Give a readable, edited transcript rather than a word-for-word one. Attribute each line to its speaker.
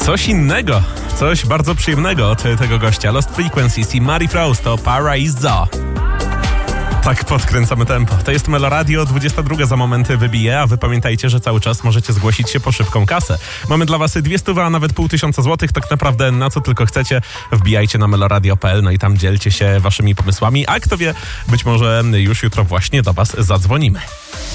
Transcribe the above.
Speaker 1: Coś innego, coś bardzo przyjemnego od tego gościa. Lost Frequencies i Mary Frost to Paraiso. Tak podkręcamy tempo. To jest Meloradio, 22 za momenty wybije, a wy pamiętajcie, że cały czas możecie zgłosić się po szybką kasę. Mamy dla was 200, a nawet 500 złotych, tak naprawdę na co tylko chcecie. Wbijajcie na meloradio.pl, no i tam dzielcie się waszymi pomysłami, a kto wie, być może już jutro właśnie do was zadzwonimy.